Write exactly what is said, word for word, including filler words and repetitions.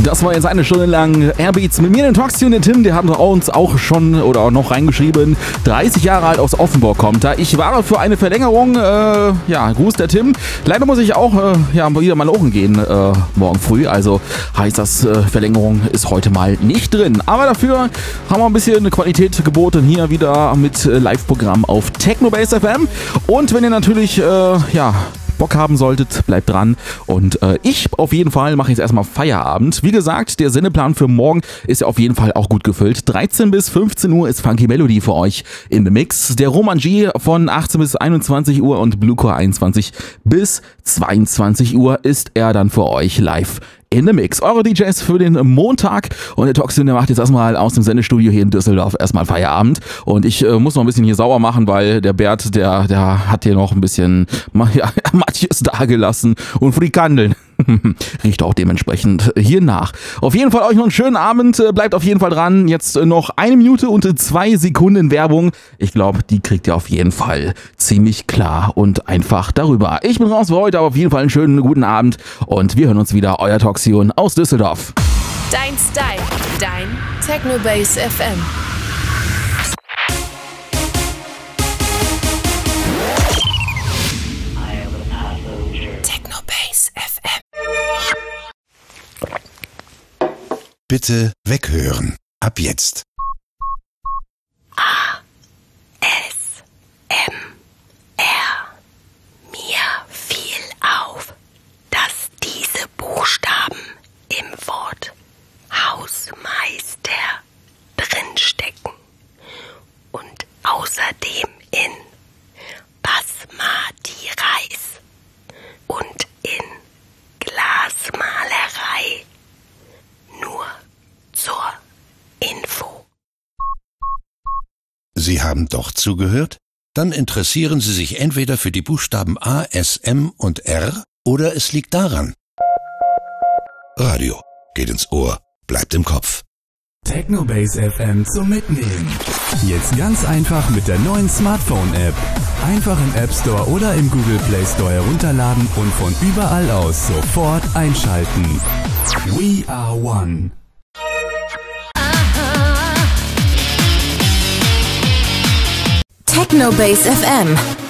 Das war jetzt eine Stunde lang Airbeats mit mir, den Toxi und den Tim. Die haben uns auch schon oder auch noch reingeschrieben, dreißig Jahre alt aus Offenburg kommt er. Ich war für eine Verlängerung, äh, ja, Gruß der Tim. Leider muss ich auch äh, ja, wieder mal lochen gehen äh, morgen früh. Also heißt das, äh, Verlängerung ist heute mal nicht drin. Aber dafür haben wir ein bisschen Qualität geboten hier wieder mit äh, Live-Programm auf Technobase F M. Und wenn ihr natürlich, äh, ja, Bock haben solltet, bleibt dran. Und äh, ich auf jeden Fall mache jetzt erstmal Feierabend. Wie gesagt, der Sendeplan für morgen ist ja auf jeden Fall auch gut gefüllt. dreizehn bis fünfzehn Uhr ist Funky Melody für euch in The Mix. Der Roman G von achtzehn bis einundzwanzig Uhr und Bluecore einundzwanzig bis zweiundzwanzig Uhr ist er dann für euch live in The Mix. Eure D Js für den Montag und der Toxin, der macht jetzt erstmal aus dem Sendestudio hier in Düsseldorf erstmal Feierabend und ich äh, muss noch ein bisschen hier sauer machen, weil der Bert, der, der hat hier noch ein bisschen ja, Matjes dagelassen und Frikandeln. Riecht auch dementsprechend hier nach. Auf jeden Fall euch noch einen schönen Abend. Bleibt auf jeden Fall dran. Jetzt noch eine Minute und zwei Sekunden Werbung. Ich glaube, die kriegt ihr auf jeden Fall ziemlich klar und einfach darüber. Ich bin raus für heute, aber auf jeden Fall einen schönen guten Abend und wir hören uns wieder. Euer Toxion aus Düsseldorf. Dein Style, dein Technobase F M. Bitte weghören. Ab jetzt. A, S, M, R. Mir fiel auf, dass diese Buchstaben im Wort Hausmeister drinstecken und außerdem in Basmati Reis und in Glasmalerei. Nur zur Info. Sie haben doch zugehört? Dann interessieren Sie sich entweder für die Buchstaben A, S, M und R oder es liegt daran. Radio geht ins Ohr, bleibt im Kopf. Technobase F M zum Mitnehmen. Jetzt ganz einfach mit der neuen Smartphone-App. Einfach im App Store oder im Google Play Store herunterladen und von überall aus sofort einschalten. We are one. Technobase F M.